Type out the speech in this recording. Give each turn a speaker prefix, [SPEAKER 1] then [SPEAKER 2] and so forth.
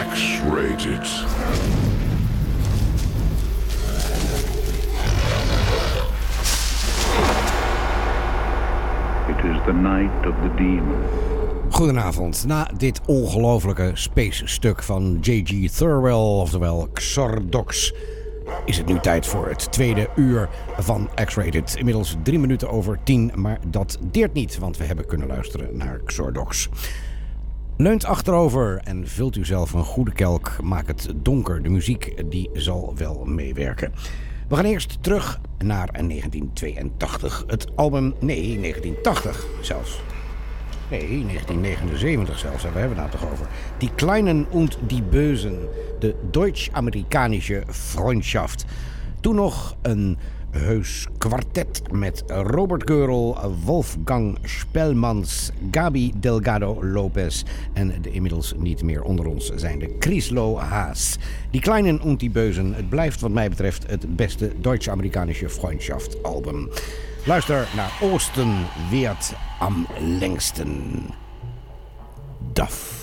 [SPEAKER 1] X-Rated.
[SPEAKER 2] It is the night of the demon.
[SPEAKER 3] Goedenavond. Na dit ongelofelijke space-stuk van J.G. Thirlwell, oftewel Xordox, is het nu tijd voor het tweede uur van X-Rated. Inmiddels 3 minuten over 10, maar dat deert niet, want we hebben kunnen luisteren naar Xordox. Leunt achterover en vult u zelf een goede kelk. Maak het donker. De muziek die zal wel meewerken. We gaan eerst terug naar 1982. Het album... Nee, 1980 zelfs. Nee, 1979 zelfs. Waar hebben we het nou toch over? Die Kleinen und die Bösen. De Deutsch-Amerikanische Freundschaft. Toen nog een heus kwartet met Robert Geurl, Wolfgang Spelmans, Gabi Delgado Lopez en de inmiddels niet meer onder ons zijnde Chryslo Haas. Die Kleinen und die Bösen. Het blijft wat mij betreft het beste Deutsch-Amerikanische Freundschaft album. Luister naar Oosten weert am längsten. DAF.